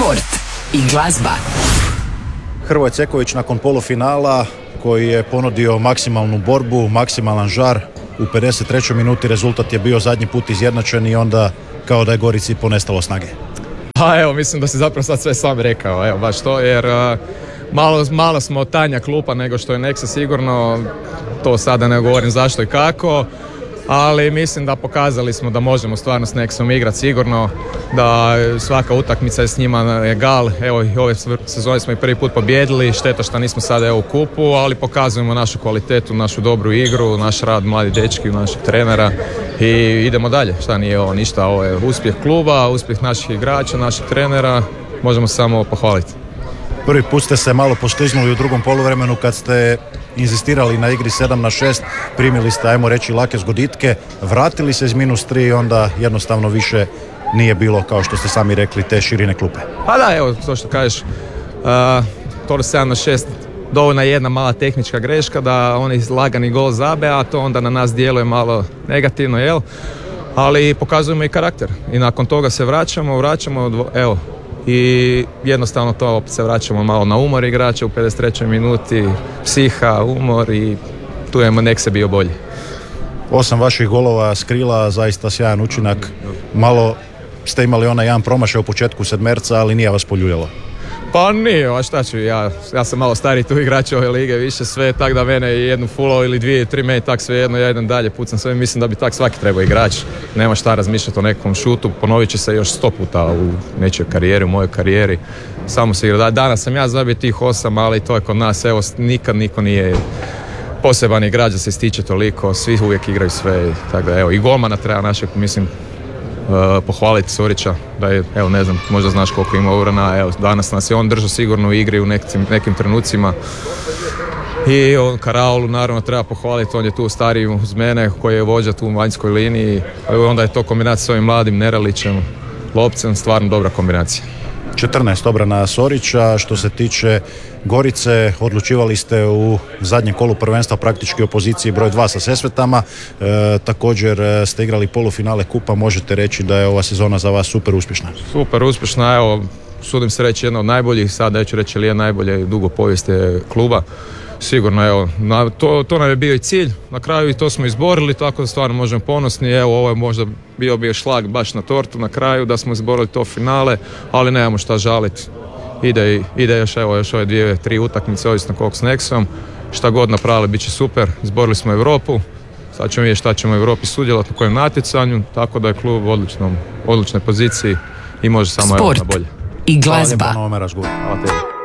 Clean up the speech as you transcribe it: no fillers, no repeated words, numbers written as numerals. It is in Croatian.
Sport i glazba. Hrvoje Ceković nakon polufinala koji je ponudio maksimalnu borbu, maksimalan žar u 53. minuti, rezultat je bio zadnji put izjednačen i onda kao da je Gorici ponestalo snage. Pa evo, mislim da si zapravo sad sve sam rekao, evo baš to, jer malo smo tanja klupa nego što je Nexa sigurno, to sada ne govorim zašto i kako, ali mislim da pokazali smo da možemo stvarno s Nexom igrati sigurno, da svaka utakmica je s njima egal, evo i ove sezone smo i prvi put pobjedili, šteta što nismo sada evo u kupu, ali pokazujemo našu kvalitetu, našu dobru igru, naš rad mladi dečki, naših trenera i idemo dalje, šta nije ovo ništa, ovo je uspjeh kluba, uspjeh naših igrača, naših trenera, možemo se samo pohvaliti. Prvi put ste se malo pošliznuli u drugom poluvremenu kad ste inzistirali na igri 7-6, primili ste, ajmo reći, lake zgoditke, vratili se iz -3 i onda jednostavno više nije bilo, kao što ste sami rekli, te širine klupe. Pa da, evo, to što kažeš, to 7-6, dovoljna jedna mala tehnička greška da oni lagani gol zabe, a to onda na nas djeluje malo negativno, jel? Ali pokazujemo i karakter i nakon toga se vraćamo, evo, i jednostavno to opet se vraćamo malo na umor igrača u 53. minuti, psiha, umor i tu je Nexa bio bolji. 8 vaših golova s krila, zaista sjajan učinak. Malo ste imali onaj jedan promašaj u početku sedmerca, ali nije vas poljuljalo. Pa nije, a šta ću, ja sam malo stariji tu igrač ove lige, više sve, tak da mene jednu fulo ili 2-3 meni tak sve jedno, ja idem dalje, pucam sve, mislim da bi tak svaki trebao igrač, nema šta razmišljati o nekom šutu, ponovit će se još 100 puta u nečoj karijeri, u mojoj karijeri, samo se igra, danas sam ja zabio tih 8, ali to je kod nas, evo, nikad niko nije poseban igrač da se ističe toliko, svi uvijek igraju sve, tako da evo, i golmana treba našeg, mislim, pohvaliti Sorića, da je, evo ne znam, možda znaš koliko ima urana, evo danas nas je on držao sigurno u igri u nekim trenucima i Karaolu naravno treba pohvaliti, on je tu stariji uz mene koji je vođa tu u vanjskoj liniji, onda je to kombinacija s ovim mladim Neralićem, Lopcem, stvarno dobra kombinacija. 14 obrana Sorića. Što se tiče Gorice, odlučivali ste u zadnjem kolu prvenstva praktički u poziciji broj 2 sa Sesvetama. Također ste igrali polufinale kupa. Možete reći da je ova sezona za vas super uspješna? Super uspješna, evo, sudim se reći jedna od najboljih, sad neću reći li je najbolje dugo povijesti kluba. Sigurno, evo, to nam je bio i cilj, na kraju i to smo izborili, tako da stvarno možemo ponosni, evo, ovo je možda bio šlag baš na tortu na kraju, da smo izborili to finale, ali nemamo šta žaliti, ide još ove 2-3 utakmice, ovisno koliko s Nexom, šta god napravili, bit će super, izborili smo Europu, sad ćemo vidjeti šta ćemo u Europi sudjelovati, na kojem natjecanju, tako da je klub u odličnoj poziciji i može samo evo na bolje. Sport i glazba. Hvala lijepo na ovome razgovoru.